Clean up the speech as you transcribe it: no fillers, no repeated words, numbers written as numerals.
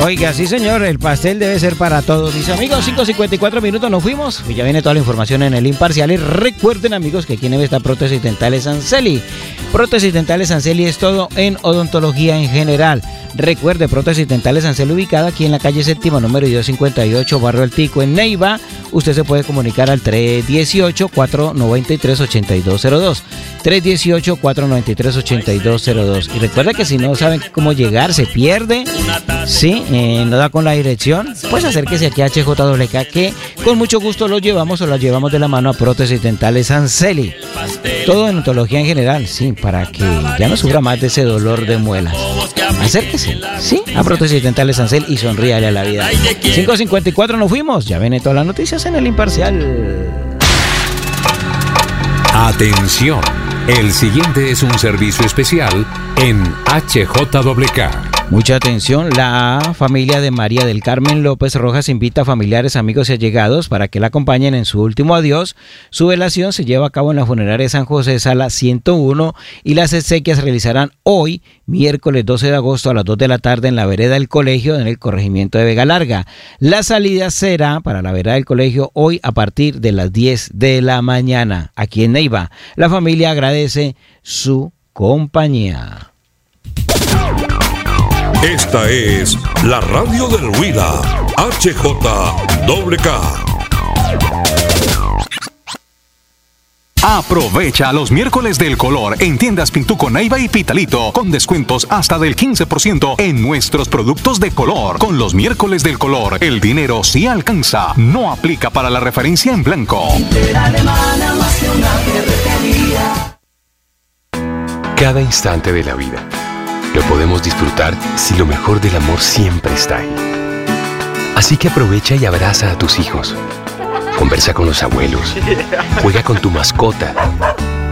Oiga, sí señor, el pastel debe ser para todos. Mis amigos, 5:54 minutos, nos fuimos. Y ya viene toda la información en el Imparcial. Y recuerden, amigos, que aquí en está Prótesis Dentales Sanseli. Prótesis Dentales Sanseli es todo en odontología en general. Recuerde, Prótesis Dentales Sanseli ubicada aquí en la calle séptima, número 258, Barrio El Tico, en Neiva. Usted se puede comunicar al 318-493-8202. 318-493-8202. Y recuerda que si no saben cómo llegar, se pierde, sí, no da con la dirección, pues acérquese aquí a HJWK, que con mucho gusto lo llevamos o la llevamos de la mano a Prótesis Dentales Sanseli. Todo en odontología en general, sí, para que ya no sufra más de ese dolor de muelas. Acérquese, sí, a Prótesis Dentales Sanseli y sonríale a la vida. 5:54 nos fuimos, ya vienen todas las noticias en el Imparcial. Atención, el siguiente es un servicio especial en HJWK. Mucha atención, la familia de María del Carmen López Rojas invita a familiares, amigos y allegados para que la acompañen en su último adiós. Su velación se lleva a cabo en la funeraria San José, sala 101, y las exequias se realizarán hoy, miércoles 12 de agosto a las 2 de la tarde en la vereda del colegio, en el corregimiento de Vega Larga. La salida será para la vereda del colegio hoy a partir de las 10 de la mañana, aquí en Neiva. La familia agradece su compañía. Esta es la radio del Huila, HJWK. Aprovecha los miércoles del color en tiendas Pintuco Neiva y Pitalito con descuentos hasta del 15% en nuestros productos de color. Con los miércoles del color, el dinero sí alcanza. No aplica para la referencia en blanco. Cada instante de la vida lo podemos disfrutar si lo mejor del amor siempre está ahí. Así que aprovecha y abraza a tus hijos. Conversa con los abuelos. Juega con tu mascota.